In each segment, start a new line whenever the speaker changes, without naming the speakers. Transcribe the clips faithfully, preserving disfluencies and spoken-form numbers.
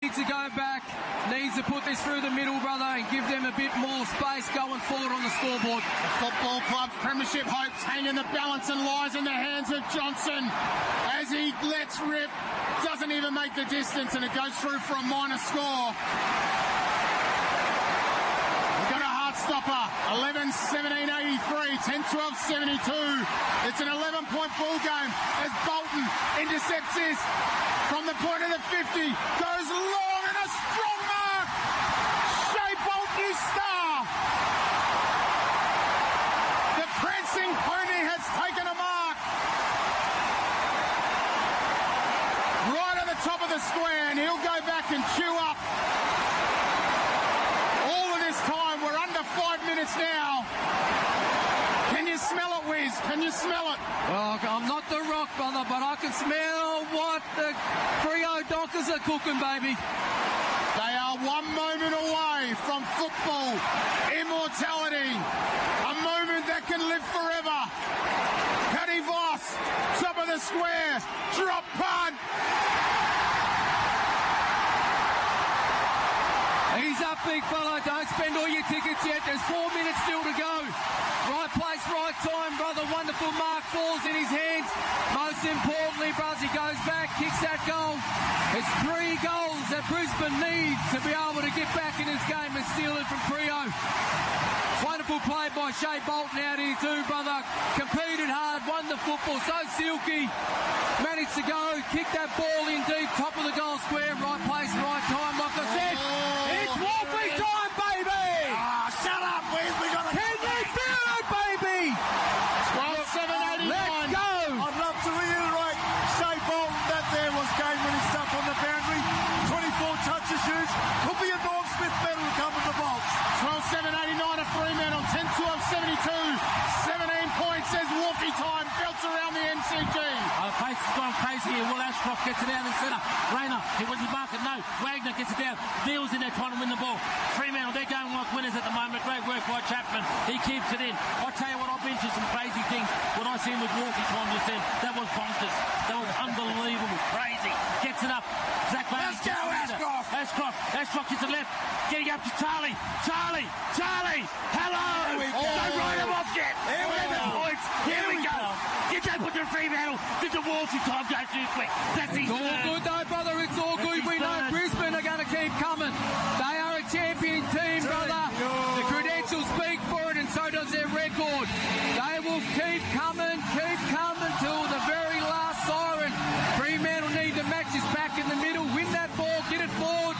needs to go back, needs to put this through the middle, brother, and give them a bit more space going forward on the scoreboard.
The football club's premiership hopes hang in the balance and lies in the hands of Johnson as he lets rip, doesn't even make the distance, and it goes through for a minor score. We've got a heart stopper, eleven seventeen eighty-three, ten twelve seventy-two. It's an eleven point ball game as Bolton intercepts this from the point of the fifty, goes long and a strong mark. Shea Bolton, you star. The prancing pony has taken a mark. Right at the top of the square, and he'll go back and chew up. All of this time, we're under five minutes now. Can you smell it, Wiz? Can you smell it?
Well, I'm not the Rock, brother, but I can smell what the Freo Dockers are cooking, baby.
They are one moment away from football immortality. A moment that can live forever. Paddy Voss, top of the square, drop punt.
He's up, big fella. Don't spend all your tickets yet. There's four minutes still to go. Right place, right time, brother. Wonderful mark falls in his hands. Most importantly, brothers, he goes back, kicks that goal. It's three goals that Brisbane need to be able to get back in this game and steal it from Freo. Wonderful play by Shea Bolton out here too, brother. Competed hard, won the football, so silky. Managed to go, kick that ball in deep, top of the goal square, right place, right time. Like I said,
oh,
it's Wolfie time, baby!
Ah, shut up, Wiz. We got a
Can you feel it, baby?
twelve seven eighty-nine.
Let's go!
I'd love to reiterate, Shea Bolton, that there was game-winning stuff on the boundary. twenty-four touches used. Could be a Norm Smith medal to come in the box.
twelve seven eighty-nine to Fremantle, ten twelve seventy-two. seventeen points as Wolfie time belts around the M C G.
Oh, pace has gone crazy here. Will Ashcroft gets it down in centre. Rayner, he wins his market. No. Wagner gets it down. Neal's in there trying to win the ball. Fremantle, they're going like winners at the moment. Great work by Chapman. He keeps it in. I tell you what, I've been through some crazy things. What I seen with Wolfie time just then, that was bonkers. That was unbelievable. Crazy. Gets it up. Zach Bailey.
Let's go, Ashcroft.
Ashcroft. Ashcroft gets it left. Getting up to Charlie. Charlie. Charlie. Hello.
go.
Don't write him off yet.
Here we
Eleven
go.
points. Here, we go. Did they put the Fremantle? Did the Wolfie time go too quick? That's his
It's all
third.
good though, brother. It's all
That's
good.
his
We know
third.
Brisbane are going to keep coming. They are a champion team, brother. The credentials speak for it, and so does their record. They will keep coming, keep coming till the very last siren. Fremantle need to match this back in the middle, win that ball, get it forward.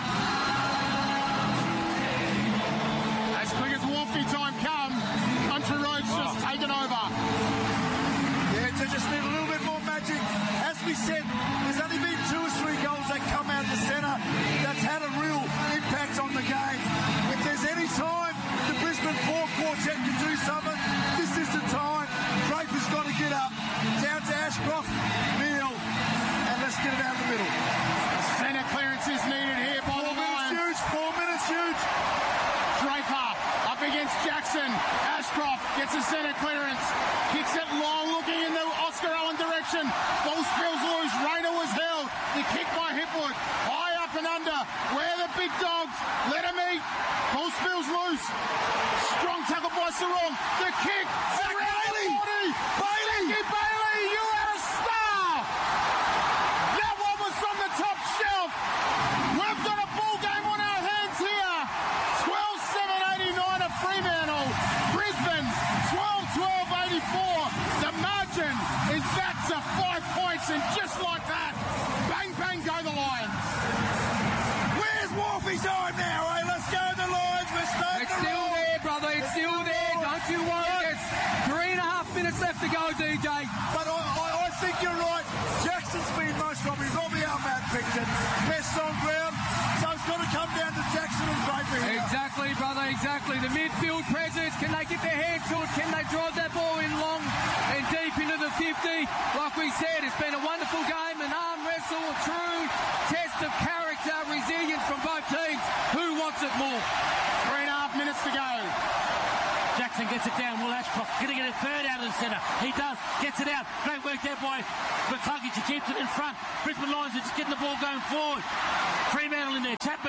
As quick as Wolfie time comes, Country Road's just taken over.
Yeah, they just need a little bit more magic. As we said, there's only been two or three goals that come out the centre that's had a real impact on the game. If there's any time the Brisbane four quartet can do something, this is the time. Draper's got to get up. Down to Ashcroft, Neal, and let's get it out of the middle.
Centre clearance is needed here by the
Four minutes
Lions.
huge, four minutes huge.
Draper up against Jackson. Ashcroft gets a centre clearance. Kicks it long, looking in the Oscar Allen direction. Ball spills loose. Rayner was held. The kick by Hipwood. High up and under. Where the big dogs? Let him eat. Ball spills loose. Strong tackle by Sarong. The kick.
Zach Bailey. Bailey.
Zachary Bailey, you are a star. That one was from the top shelf. We've got a ball game on our hands here. twelve seven eighty-nine of Fremantle. Brisbane's twelve twelve eighty-four. The margin is back to five points, and just like that, bang, bang, go the Lions.
Where's Wolfie time now, eh? Let's go the Lions. We're starting
It's
to
still
roll.
there, brother. It's still there. Don't you worry. There's three and a half minutes left to go, D J.
But I, I, I think you're right. Jackson's been most probably Robbie Almat picked it. Best on ground. So it's got to come down to Jackson and Draper here.
Exactly, brother, exactly. The midfield presence, can they get their hands to it? Can they drive that ball in long and deep into the fifty? Like we said, it's been a wonderful game, an arm wrestle, a true test of character, resilience from both teams. Who wants it more?
Three and a half minutes to go.
Jackson gets it down. Will Ashcroft going to get a third out of the centre. He does. Gets it out. Great work there by McCluggage. He keeps it in front. Brisbane Lions are just getting the ball going forward. Fremantle in there.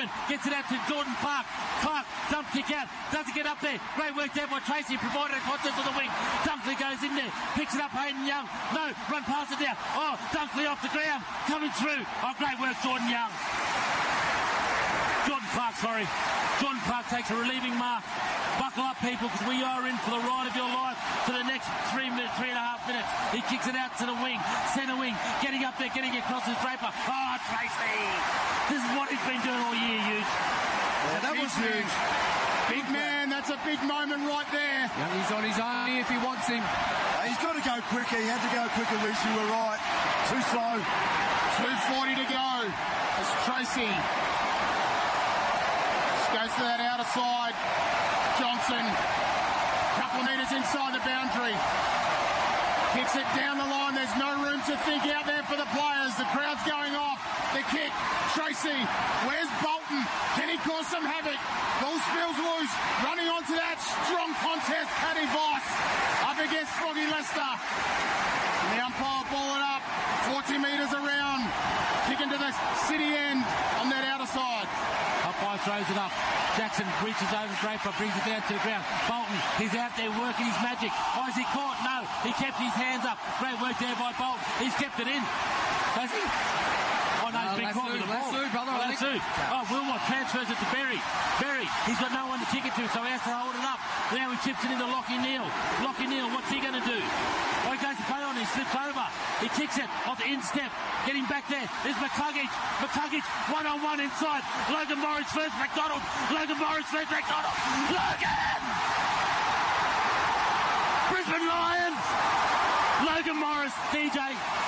open. Gets it out to Jordan Clark. Clark, dump kick out. Doesn't get up there. Great work there by Tracy. Provided a contest on the wing. Dunkley goes in there. Picks it up, Hayden Young. No, run past it now. Oh, Dunkley off the ground. Coming through. Oh, great work, Jordan Young. Jordan Clark, sorry. Jordan Clark takes a relieving mark. Buckle up, people, because we are in for the ride of your life for the next three minutes, three and a half minutes. He kicks it out to the wing, centre wing, getting up there, getting across his Draper. Oh, Tracy! This is what he's been doing all year, Hughes.
Yeah, that was huge.
Big man, that's a big moment right there.
Yeah, he's on his own if he wants him.
Uh, he's got to go quicker. He had to go quicker, Reece. You were right. Too slow.
two forty to go. As Tracy goes to that outer side. Johnson, couple of metres inside the boundary. Kicks it down the line. There's no room to think out there for the players. The crowd's going off. The kick. Tracy. Where's Bolton? Can he cause some havoc? Ball spills loose. Running onto that strong contest. Paddy Vice up against Froggy Lester. And the umpire ball it up. forty metres around. Kicking to the city end on that outer side.
Umpire throws it up. Jackson reaches over Draper, brings it down to the ground. Bolton, he's out there working his magic. Oh, is he caught? No. He kept his hands up. Great work there by Bolton. He's kept it in. Does he? Oh, no, he's been caught with the ball.
Lassou, brother.
Oh, Lassou. Oh, Wilmot transfers it to Berry. Berry, he's got no one to kick it to, so he has to hold it up. Now he chips it into Lockie Neal. Lockie Neal, what's he going to do? Oh, he goes to play on, he slips over. He kicks it off the instep. Getting back there. There's McCuggage. McCuggage, one-on-one inside. Logan Morris first, McDonald. Logan Morris first, McDonald. Logan! Brisbane Lions! Logan Morris, D J.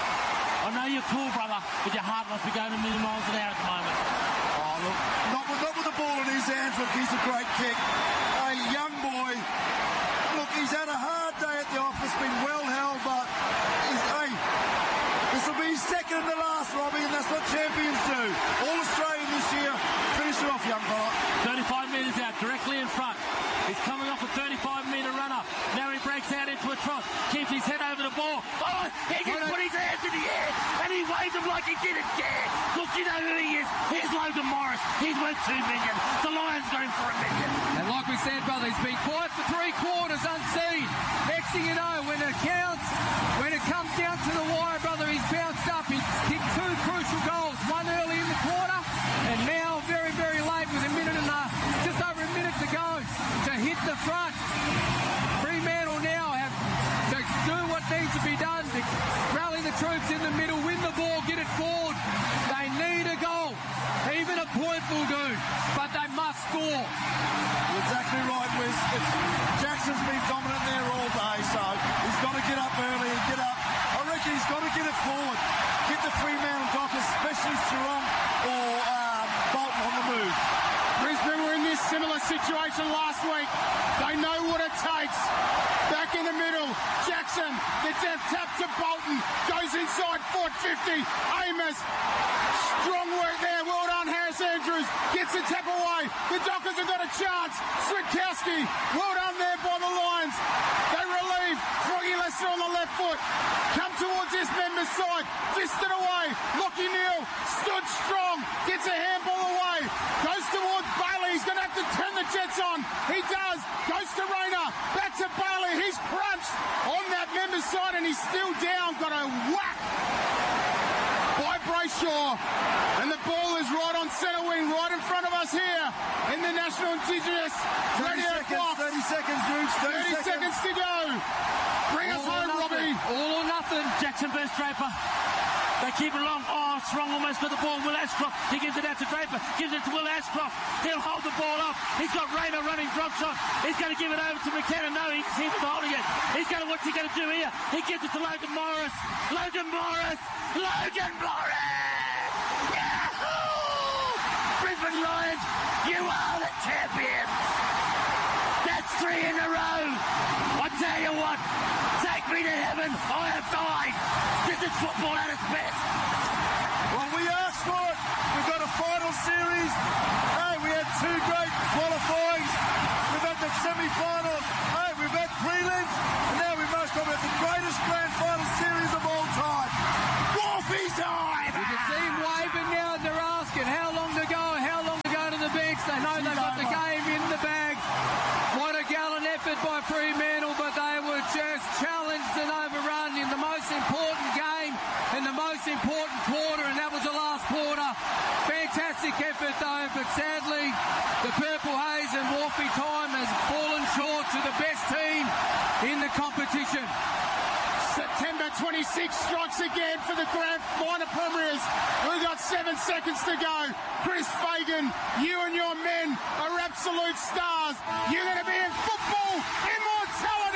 I know you're cool, brother, but your heart must be going a million miles an hour at the moment.
Oh, look, not with, not with the ball in his hands. Look, he's a great kick. A young boy. Look, he's had a hard day at the office, been well held, but he's, hey, this will be his second and the last, Robbie, and that's what champions do. All Australian this year. Finish it off, young fella.
thirty-five metres out, directly in front. He's coming off a thirty-five metre runner. Now he breaks out into a trot. Keeps his head over the ball. Oh, he can put his hands in the air. And he waves them like he didn't care. Look, you know who he is. Here's Logan Morris. He's worth two million. The Lions got him for a million.
And like we said, brother, he's been quiet for three quarters, unseen. Next thing you know, when it counts, when it comes down to the wire, brother, he's bounced up. He's kicked two crucial goals. One early in the quarter, and now very, very late with a minute and a, just over a minute to go to hit the front. Fremantle now have to do what needs to be done to rally the troops in the middle, win the ball, get it forward. They need a goal. Even a point will do, but they must score.
You're exactly right, Wiz. It's, Jackson's been dominant there all day, so he's got to get up early and get up. I reckon he's got to get it forward. Get the Fremantle Dockers, especially Sarong or um, Bolton on the move.
Brisbane were in this similar situation last week. They know what it takes. Back in the middle, Jackson, the death tap to Bolton, goes inside, four fifty. Amos, strong work there. Well done, Harris Andrews, gets the tap away. The Dockers have got a chance. Switkowski, well done there by the Lions. They relieve. Froggy Lester on the left foot. Come towards this member's side. Fisted away. Lockie Neal stood strong. Gets a handball away. Goes towards Bailey. He's going to have to turn the Jets on. He does. Goes to Rayner. Back to Bailey. He's crunched on that member's side and he's still down. Got a whack by Brayshaw. And the ball is right on centre wing, right in front of us here in the National Indigenous Radio Box.
thirty seconds, Dukes. thirty,
thirty seconds. seconds to go. Bring us home, Robbie.
All or nothing. Jackson versus Draper. They keep it along. Oh, Strong almost got the ball. Will Ashcroft. He gives it out to Draper. Gives it to Will Ashcroft. He'll hold the ball up. He's got Rayner running drop shot. He's going to give it over to McKenna. No, he seems to be holding it. He's going to, what's he going to do here? He gives it to Logan Morris. Logan Morris. Logan Morris. Yahoo! Brisbane Lions, you are the champions. That's three in a row. I tell you what, take me to heaven. I have died. This is football at its best.
Well, we asked for it. We've got a final series. Hey, we had two great qualifyings. We've had the semi-final. Hey, we've had prelims. And now we most probably have the greatest grand final series of all time. Wolfie time!
You can see him waving now. They're asking how long to go, how long to go fantastic effort though, but sadly the Purple Haze and Wharfie time has fallen short to the best team in the competition.
September twenty-sixth strikes again for the Grand Minor Premiers. We've got seven seconds to go. Chris Fagan, you and your men are absolute stars. You're going to be in football immortality.